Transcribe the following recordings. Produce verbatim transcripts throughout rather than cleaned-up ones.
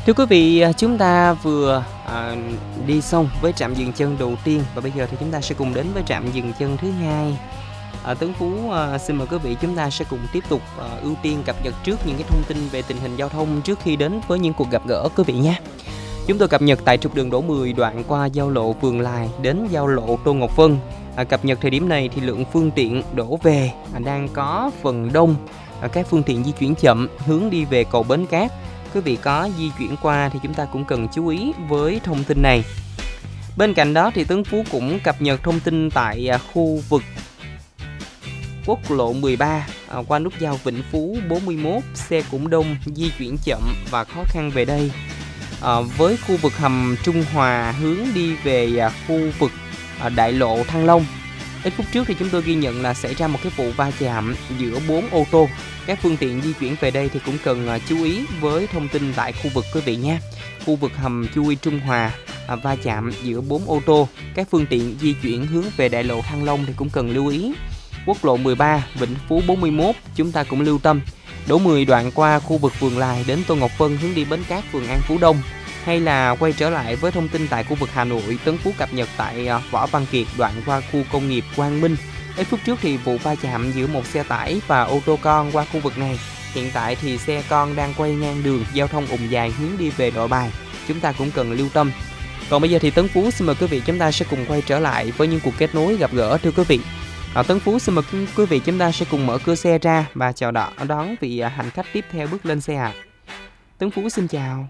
Thưa quý vị, chúng ta vừa à, đi xong với trạm dừng chân đầu tiên và bây giờ thì chúng ta sẽ cùng đến với trạm dừng chân thứ hai. À, Tấn Phú à, xin mời quý vị chúng ta sẽ cùng tiếp tục à, ưu tiên cập nhật trước những cái thông tin về tình hình giao thông trước khi đến với những cuộc gặp gỡ quý vị nhé. Chúng tôi cập nhật tại trục đường Đỗ mười đoạn qua giao lộ Vườn Lài đến giao lộ Tô Ngọc Vân. À, cập nhật thời điểm này thì lượng phương tiện đổ về à, đang có phần đông. À, các phương tiện di chuyển chậm hướng đi về cầu Bến Cát. Quý vị có di chuyển qua thì chúng ta cũng cần chú ý với thông tin này. Bên cạnh đó thì Tấn Phú cũng cập nhật thông tin tại à, khu vực quốc lộ mười ba à, qua nút giao Vĩnh Phú bốn mươi mốt, xe cũng đông, di chuyển chậm và khó khăn về đây. À, với khu vực hầm Trung Hòa hướng đi về à, khu vực à, đại lộ Thăng Long. Ít phút trước thì chúng tôi ghi nhận là xảy ra một cái vụ va chạm giữa bốn ô tô. Các phương tiện di chuyển về đây thì cũng cần à, chú ý với thông tin tại khu vực quý vị nhé. Khu vực hầm chui Trung Hòa à, va chạm giữa bốn ô tô. Các phương tiện di chuyển hướng về đại lộ Thăng Long thì cũng cần lưu ý. Quốc lộ mười ba, Vĩnh Phú bốn mươi mốt chúng ta cũng lưu tâm. Đỗ mười đoạn qua khu vực Vườn Lài đến Tô Ngọc Vân hướng đi Bến Cát, phường An Phú Đông. Hay là quay trở lại với thông tin tại khu vực Hà Nội, Tấn Phú cập nhật tại Võ Văn Kiệt đoạn qua khu công nghiệp Quang Minh. Ít phút trước thì vụ va chạm giữa một xe tải và ô tô con qua khu vực này. Hiện tại thì xe con đang quay ngang đường, giao thông ùn dài hướng đi về Nội Bài. Chúng ta cũng cần lưu tâm. Còn bây giờ thì Tấn Phú xin mời quý vị chúng ta sẽ cùng quay trở lại với những cuộc kết nối gặp gỡ thưa quý vị. À, Tấn Phú xin mời quý vị chúng ta sẽ cùng mở cửa xe ra và chào đón, đón vị hành khách tiếp theo bước lên xe ạ. À. Tấn Phú xin chào.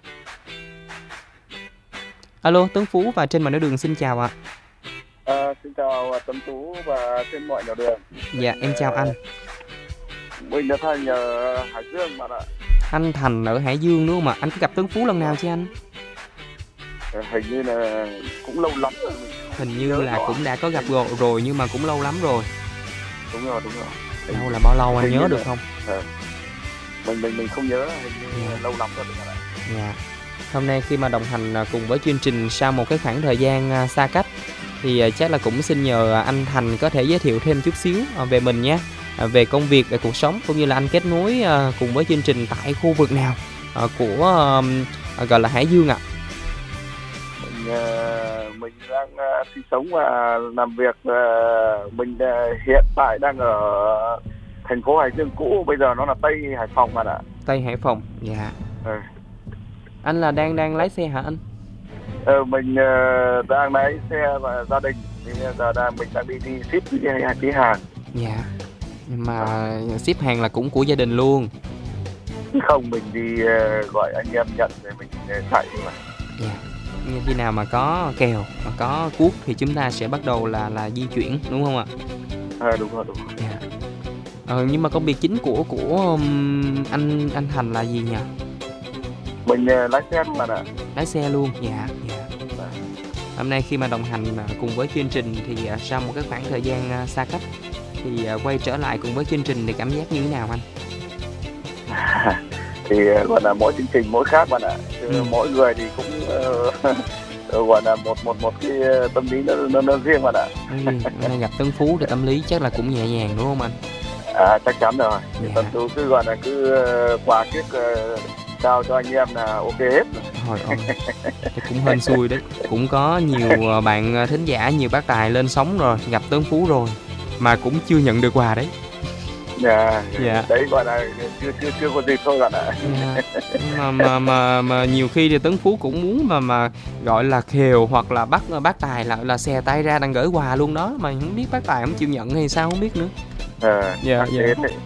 Alo, Tấn Phú và trên mọi nẻo đường xin chào ạ. À. À, xin chào Tấn Phú và trên mọi nẻo đường. Dạ, em chào anh. Mình là Thành ở Hải Dương bạn ạ. Anh Thành ở Hải Dương đúng không ạ? Anh có gặp Tấn Phú lần nào chưa anh? Hình như là cũng lâu lắm rồi. Hình như là cũng đã có gặp rồi, rồi nhưng mà cũng lâu lắm rồi. Đúng rồi, đúng rồi. Lâu là bao lâu anh nhớ được không? À, mình mình mình không nhớ, hình như yeah. lâu lắm rồi bạn ạ. Dạ. Hôm nay khi mà đồng hành cùng với chương trình sau một cái khoảng thời gian xa cách thì chắc là cũng xin nhờ anh Thành có thể giới thiệu thêm chút xíu về mình nhé, về công việc, về cuộc sống cũng như là anh kết nối cùng với chương trình tại khu vực nào của gọi là Hải Dương ạ. À. Mình mình đang sinh sống và làm việc, mình hiện tại đang ở thành phố Hải Dương cũ, bây giờ nó là Tây Hải Phòng bạn ạ. Tây Hải Phòng, dạ. Ừ. Anh là đang đang lái xe hả anh? Ờ, mình uh, đang lái xe và gia đình, thì giờ đang mình đang đi đi ship đi, đi hàng. Dạ. Nhưng mà ship hàng là cũng của gia đình luôn. Không, mình đi uh, gọi anh em nhận rồi mình uh, chạy mà. Dạ. Khi nào mà có kèo, mà có cuốc thì chúng ta sẽ bắt đầu là là di chuyển đúng không ạ? À, đúng rồi, đúng rồi. Dạ. Ờ, nhưng mà công việc chính của của um, anh anh Thành là gì nhỉ? Mình uh, lái xe mà ạ. Lái xe luôn, dạ, dạ. À. Hôm nay khi mà đồng hành uh, cùng với chương trình thì uh, sau một cái khoảng thời gian uh, xa cách thì uh, quay trở lại cùng với chương trình thì cảm giác như thế nào anh? Thì uh, gọi là mỗi chương trình mỗi khác bạn ạ. Ừ. Mỗi người thì cũng uh, gọi là một một một cái tâm lý nó nó, nó riêng bạn ạ. Ừ, hôm nay gặp Tấn Phú thì tâm lý chắc là cũng nhẹ nhàng đúng không anh? À, chắc chắn rồi. Dạ. Tấn Phú cứ gọi là cứ uh, quà kiếp uh, chào cho anh em là ok hết. Hồi ôi, cũng hên xui đấy. Cũng có nhiều bạn thính giả, nhiều bác tài lên sóng rồi, gặp Tấn Phú rồi mà cũng chưa nhận được quà đấy. Dạ, dạ. Đấy gọi là chưa chưa chưa có dịp thôi bạn ạ. Dạ. Mà, mà mà mà nhiều khi thì Tấn Phú cũng muốn mà mà gọi là khều hoặc là bắt bác tài là là xè tay ra đang gửi quà luôn đó, mà không biết bác tài không chịu nhận hay sao không biết nữa. À, dạ, dạ.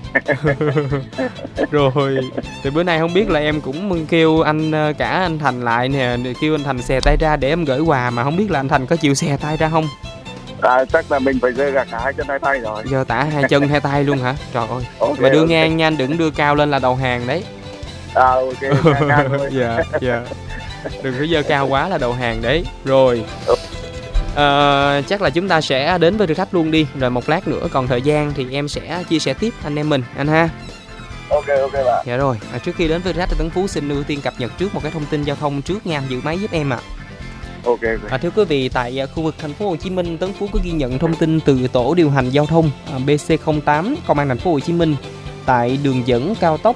Rồi thì bữa nay không biết là em cũng kêu anh cả anh Thành lại nè, kêu anh Thành xè tay ra để em gửi quà, mà không biết là anh Thành có chịu xè tay ra không? À, chắc là mình phải rơi ra cả hai chân hai tay rồi. Giờ tả hai chân hai tay luôn hả? Trời ơi. Okay, mà đưa okay. ngang nha, đừng đưa cao lên là đầu hàng đấy. À, ok, ngang, ngang thôi. Dạ, dạ. Đừng có dơ cao quá là đầu hàng đấy. Rồi. À, chắc là chúng ta sẽ đến với thử thách luôn đi. Rồi một lát nữa còn thời gian thì em sẽ chia sẻ tiếp anh em mình anh ha. Ok, ok bạn. Dạ rồi, à, trước khi đến với thử thách thì Tấn Phú xin ưu tiên cập nhật trước một cái thông tin giao thông trước nha, giữ máy giúp em ạ. À. Ok, okay. À, thưa quý vị, tại khu vực thành phố Hồ Chí Minh, Tấn Phú có ghi nhận thông tin từ tổ điều hành giao thông à, B C không tám Công an thành phố Hồ Chí Minh tại đường dẫn cao tốc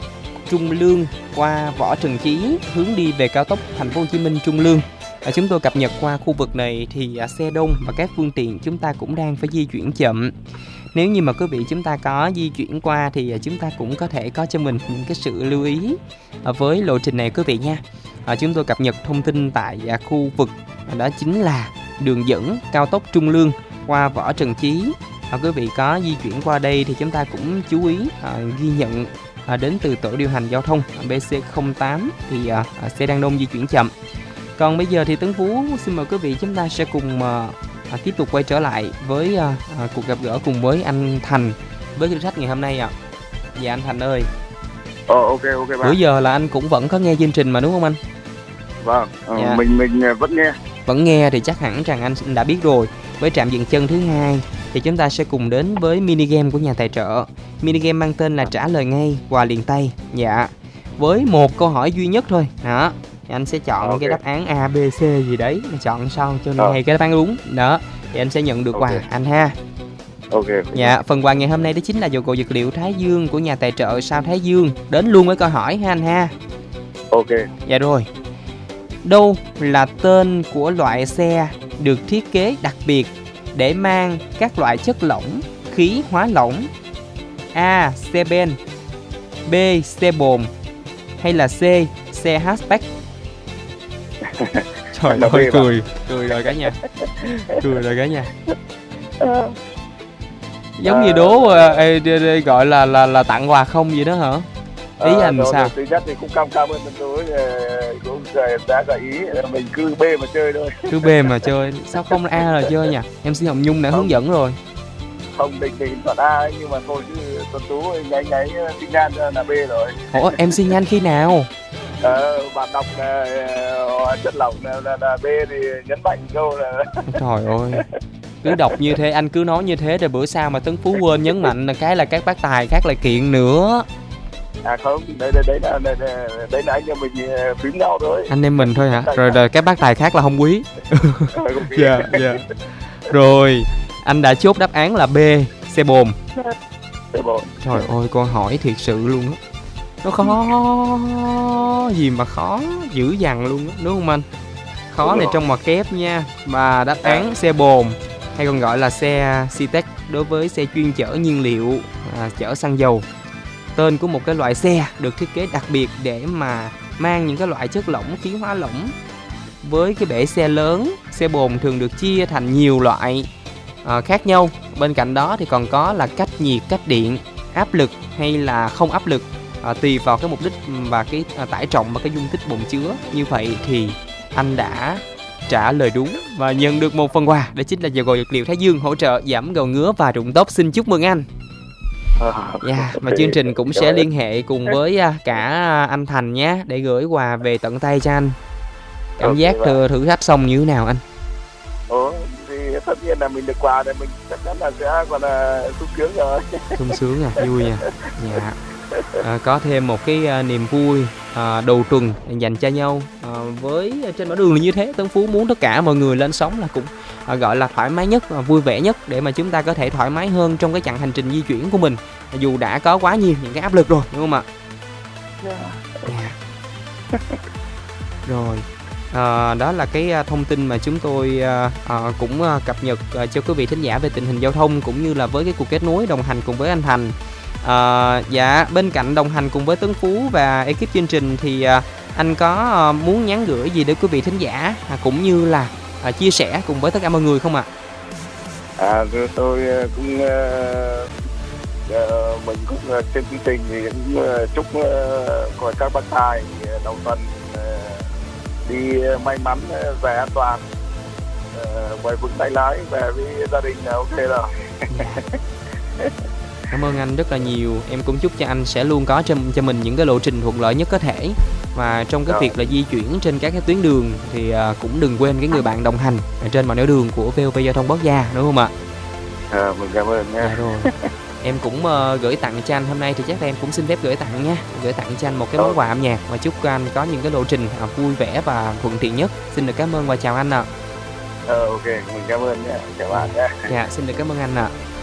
Trung Lương qua Võ Trần Chí hướng đi về cao tốc Thành phố Hồ Chí Minh Trung Lương. À, chúng tôi cập nhật qua khu vực này thì à, xe đông và các phương tiện chúng ta cũng đang phải di chuyển chậm. Nếu như mà quý vị chúng ta có di chuyển qua thì à, chúng ta cũng có thể có cho mình những cái sự lưu ý à, với lộ trình này quý vị nha. À, chúng tôi cập nhật thông tin tại à, khu vực à, đó chính là đường dẫn cao tốc Trung Lương qua Võ Trần Chí. À, quý vị có di chuyển qua đây thì chúng ta cũng chú ý à, ghi nhận à, đến từ tổ điều hành giao thông à, B C không tám thì à, à, xe đang đông di chuyển chậm. Còn bây giờ thì Tấn Phú xin mời quý vị chúng ta sẽ cùng à, à, tiếp tục quay trở lại với à, à, cuộc gặp gỡ cùng với anh Thành với thử thách ngày hôm nay ạ. À. Dạ anh Thành ơi. Ờ ok ok bạn. Bữa giờ là anh cũng vẫn có nghe chương trình mà đúng không anh? Vâng, ờ, dạ. mình mình vẫn nghe. Vẫn nghe thì chắc hẳn rằng anh đã biết rồi. Với trạm dừng chân thứ hai thì chúng ta sẽ cùng đến với mini game của nhà tài trợ. Mini game mang tên là trả lời ngay quà liền tay. Dạ. Với một câu hỏi duy nhất thôi. Đó. Thì anh sẽ chọn okay. cái đáp án A, B, C gì đấy, chọn sao cho nên hay cái đáp án đúng. Đó. Thì anh sẽ nhận được okay. quà anh ha. Ok. Dạ, phần quà ngày hôm nay đó chính là dầu gội dược liệu Thái Dương của nhà tài trợ Sao Thái Dương. Đến luôn với câu hỏi ha anh ha. Ok. Dạ rồi. Đâu là tên của loại xe được thiết kế đặc biệt để mang các loại chất lỏng, khí hóa lỏng? A. Xe ben, B. Xe bồn, hay là C. Xe hatchback? Trời ơi, cười, cười rồi cả nhà, cười rồi cả nhà. Giống như đố uh, gọi là là là tặng quà không gì đó hả? Ý à, anh rồi, sao? Rồi, thứ nhất thì cũng cảm cảm ơn tôi cũng đã gợi ý mình cứ B mà chơi thôi. Cứ B mà chơi, sao không A là chơi nhỉ? em xê Hồng Nhung đã không. hướng dẫn rồi. Không, định định chọn A ấy, nhưng mà thôi chứ Tuấn Tú nháy nháy xi nhan là B rồi. Ủa em xi nhan khi nào? Ờ, bạn đọc là, uh, chất lỏng là, là, là B thì nhấn mạnh câu là. Trời ơi, cứ đọc như thế, anh cứ nói như thế rồi bữa sau mà Tấn Phú quên nhấn mạnh là cái là các bác tài khác lại kiện nữa. À không, đấy đấy đấy là đấy, đấy là anh em mình phím nhau thôi. Anh em mình thôi hả? Rồi rồi các bác tài khác là không quý. Dạ dạ. Rồi, anh đã chốt đáp án là B, xe bồn. Xe bồn. Trời ơi, con hỏi thiệt sự luôn á. Nó khó gì mà khó dữ dằn luôn á, đúng không anh? Khó đúng này rồi. Trong ngoặc kép nha. Và đáp án à. Xe bồn hay còn gọi là xe Citex đối với xe chuyên chở nhiên liệu, à, chở xăng dầu. Tên của một cái loại xe được thiết kế đặc biệt để mà mang những cái loại chất lỏng, khí hóa lỏng. Với cái bể xe lớn, xe bồn thường được chia thành nhiều loại à, khác nhau. Bên cạnh đó thì còn có là cách nhiệt, cách điện, áp lực hay là không áp lực, à, tùy vào cái mục đích và cái à, tải trọng và cái dung tích bồn chứa. Như vậy thì anh đã trả lời đúng và nhận được một phần quà, đó chính là dầu gội dược liệu Thái Dương hỗ trợ giảm gầu ngứa và rụng tóc. Xin chúc mừng anh. Yeah, và chương trình cũng sẽ liên hệ cùng với cả anh Thành nhé để gửi quà về tận tay cho anh. Cảm giác thử, thử thách xong như thế nào anh? Ủa, thì tất nhiên là mình được quà thì mình chắc chắn là sẽ còn là sung sướng rồi. Sung sướng à, vui à. Dạ. À, có thêm một cái uh, niềm vui uh, đầu tuần dành cho nhau. Uh, với uh, trên bản đường là như thế, Tấn Phú muốn tất cả mọi người lên sóng là cũng uh, gọi là thoải mái nhất, uh, vui vẻ nhất để mà chúng ta có thể thoải mái hơn trong cái chặng hành trình di chuyển của mình, uh, dù đã có quá nhiều những cái áp lực rồi, đúng không ạ? Yeah. Yeah. Rồi. À, đó là cái thông tin mà chúng tôi à, à, cũng à, cập nhật à, cho quý vị thính giả về tình hình giao thông cũng như là với cái cuộc kết nối đồng hành cùng với anh Thành. À, dạ, bên cạnh đồng hành cùng với Tấn Phú và ekip chương trình thì à, anh có à, muốn nhắn gửi gì đến quý vị thính giả à, cũng như là à, chia sẻ cùng với tất cả mọi người không ạ? À, tôi cũng uh, uh, mình cũng uh, trên chương trình thì cũng uh, chúc uh, các bác tài đầu tuần uh, đi may mắn về an toàn, về vững tay lái, về với gia đình là ok rồi. Cảm ơn anh rất là nhiều. Em cũng chúc cho anh sẽ luôn có cho, cho mình những cái lộ trình thuận lợi nhất có thể. Và trong cái rồi. việc là di chuyển trên các cái tuyến đường thì uh, cũng đừng quên cái người bạn đồng hành ở trên mọi nẻo đường của vê o vê Giao thông Quốc gia, đúng không ạ? À, mình cảm ơn nha. Dạ rồi. Em cũng uh, gửi tặng cho anh hôm nay thì chắc là em cũng xin phép gửi tặng nha, gửi tặng cho anh một cái món quà âm nhạc và chúc anh có những cái lộ trình uh, vui vẻ và thuận tiện nhất. Xin được cảm ơn và chào anh ạ. Ờ, ok, mình cảm ơn nha, chào bạn nha. Dạ, xin được cảm ơn anh ạ.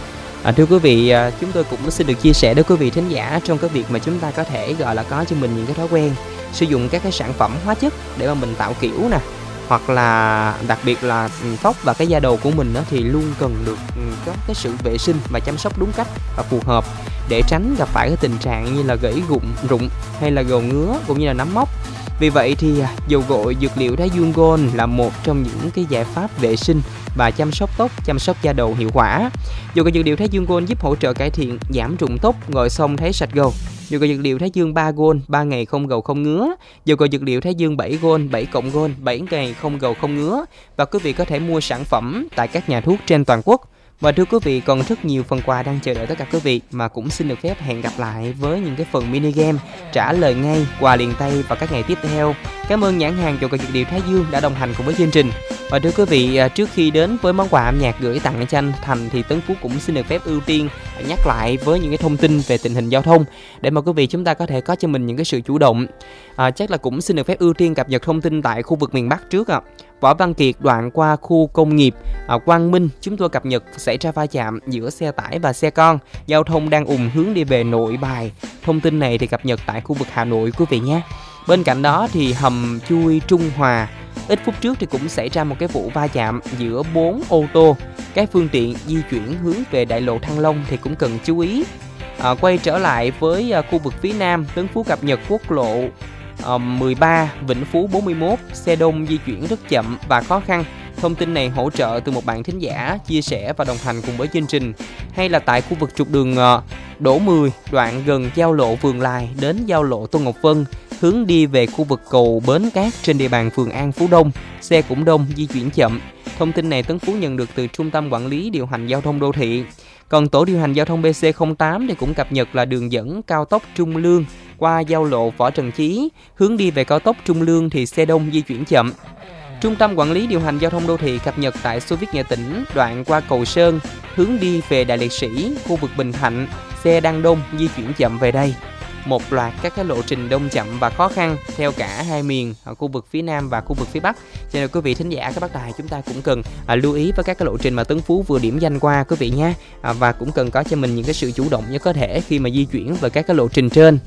À, thưa quý vị, à, chúng tôi cũng xin được chia sẻ với quý vị thính giả trong cái việc mà chúng ta có thể gọi là có cho mình những cái thói quen sử dụng các cái sản phẩm hóa chất để mà mình tạo kiểu nè, hoặc là đặc biệt là tóc và cái da đầu của mình đó thì luôn cần được có cái sự vệ sinh và chăm sóc đúng cách và phù hợp để tránh gặp phải cái tình trạng như là gãy gụng, rụng hay là gầu ngứa cũng như là nấm mốc. Vì vậy thì dầu gội dược liệu Thái Dương Gold là một trong những cái giải pháp vệ sinh và chăm sóc tóc, chăm sóc da đầu hiệu quả. Dầu gội dược liệu Thái Dương Gold giúp hỗ trợ cải thiện giảm rụng tóc, gội xong thấy sạch gầu. Dầu gội dược liệu Thái Dương ba Gold, ba ngày không gầu không ngứa. Dầu gội dược liệu Thái Dương bảy Gold, bảy cộng Gold, bảy ngày không gầu không ngứa. Và quý vị có thể mua sản phẩm tại các nhà thuốc trên toàn quốc. Và thưa quý vị, còn rất nhiều phần quà đang chờ đợi tất cả quý vị, mà cũng xin được phép hẹn gặp lại với những cái phần mini game trả lời ngay, quà liền tay vào các ngày tiếp theo. Cảm ơn nhãn hàng dầu gội dược liệu Thái Dương đã đồng hành cùng với chương trình. Và thưa quý vị, trước khi đến với món quà âm nhạc gửi tặng cho anh Thành thì Tấn Phú cũng xin được phép ưu tiên nhắc lại với những cái thông tin về tình hình giao thông để mà quý vị chúng ta có thể có cho mình những cái sự chủ động. À, chắc là cũng xin được phép ưu tiên cập nhật thông tin tại khu vực miền Bắc trước ạ. À. Võ Văn Kiệt đoạn qua khu công nghiệp à, Quang Minh, chúng tôi cập nhật xảy ra va chạm giữa xe tải và xe con, giao thông đang ùn hướng đi về Nội Bài. Thông tin này thì cập nhật tại khu vực Hà Nội quý vị nhé. Bên cạnh đó thì hầm chui Trung Hòa, ít phút trước thì cũng xảy ra một cái vụ va chạm giữa bốn ô tô. Các phương tiện di chuyển hướng về đại lộ Thăng Long thì cũng cần chú ý. À, quay trở lại với à, khu vực phía Nam, Tấn Phú cập nhật quốc lộ Uh, mười ba Vĩnh Phú bốn mươi mốt, xe đông di chuyển rất chậm và khó khăn. Thông tin này hỗ trợ từ một bạn thính giả chia sẻ và đồng hành cùng với chương trình. Hay là tại khu vực trục đường uh, Đỗ mười, đoạn gần giao lộ Vườn Lài đến giao lộ Tô Ngọc Vân, hướng đi về khu vực cầu Bến Cát trên địa bàn phường An Phú Đông, xe cũng đông, di chuyển chậm. Thông tin này Tấn Phú nhận được từ Trung tâm Quản lý Điều hành Giao thông Đô thị. Còn tổ điều hành giao thông bê xê không tám thì cũng cập nhật là đường dẫn cao tốc Trung Lương qua giao lộ Võ Trần Chí, hướng đi về cao tốc Trung Lương thì xe đông di chuyển chậm. Trung tâm Quản lý Điều hành Giao thông Đô thị cập nhật tại Xô Viết Nghệ Tĩnh, đoạn qua cầu Sơn, hướng đi về Đại Liệt Sĩ, khu vực Bình Thạnh, xe đang đông di chuyển chậm về đây. Một loạt các cái lộ trình đông chậm và khó khăn theo cả hai miền, ở khu vực phía Nam và khu vực phía Bắc. Cho nên quý vị thính giả các bác đài chúng ta cũng cần à, lưu ý với các cái lộ trình mà Tấn Phú vừa điểm danh qua quý vị nhé. À, và cũng cần có cho mình những cái sự chủ động nhất có thể khi mà di chuyển về các cái lộ trình trên.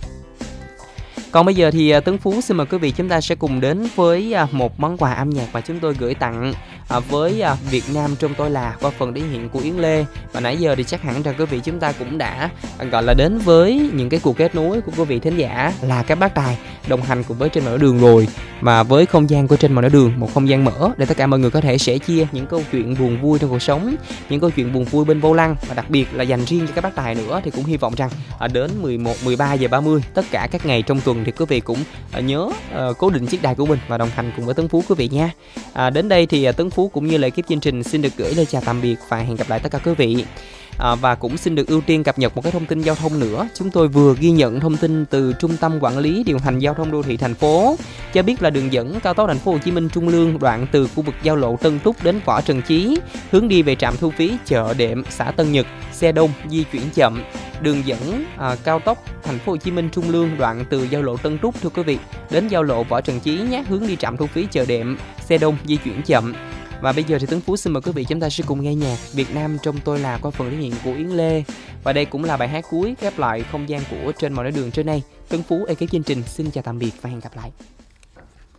Còn bây giờ thì Tấn Phú xin mời quý vị chúng ta sẽ cùng đến với một món quà âm nhạc mà chúng tôi gửi tặng với Việt Nam Trong Tôi Là qua phần thể hiện của Yến Lê. Và nãy giờ thì chắc hẳn rằng quý vị chúng ta cũng đã gọi là đến với những cái cuộc kết nối của quý vị thính giả là các bác tài đồng hành cùng với Trên Mọi Nẻo Đường rồi. Mà với không gian của Trên Mọi Nẻo Đường, một không gian mở để tất cả mọi người có thể sẻ chia những câu chuyện buồn vui trong cuộc sống, những câu chuyện buồn vui bên vô lăng, và đặc biệt là dành riêng cho các bác tài nữa, thì cũng hy vọng rằng đến mười một, mười ba giờ ba mươi tất cả các ngày trong tuần thì quý vị cũng uh, nhớ uh, cố định chiếc đài của mình và đồng hành cùng với Tấn Phú quý vị nha. À, đến đây thì uh, Tấn Phú cũng như là ekip chương trình xin được gửi lời chào tạm biệt và hẹn gặp lại tất cả quý vị. À, và cũng xin được ưu tiên cập nhật một cái thông tin giao thông nữa. Chúng tôi vừa ghi nhận thông tin từ Trung tâm Quản lý Điều hành Giao thông Đô thị thành phố cho biết là đường dẫn cao tốc Thành phố Hồ Chí Minh Trung Lương đoạn từ khu vực giao lộ Tân Túc đến Võ Trần Chí, hướng đi về trạm thu phí chợ Đệm, xã Tân Nhật, xe đông di chuyển chậm. Đường dẫn à, cao tốc Thành phố Hồ Chí Minh Trung Lương đoạn từ giao lộ Tân Túc thưa quý vị đến giao lộ Võ Trần Chí nhé, hướng đi trạm thu phí chợ Đệm, xe đông di chuyển chậm. Và bây giờ thì Tấn Phú xin mời quý vị chúng ta sẽ cùng nghe nhạc Việt Nam Trong Tôi Là qua phần thể hiện của Yến Lê. Và đây cũng là bài hát cuối khép lại không gian của Trên Mọi Nẻo Đường trưa nay. Tấn Phú ekip chương trình xin chào tạm biệt và hẹn gặp lại.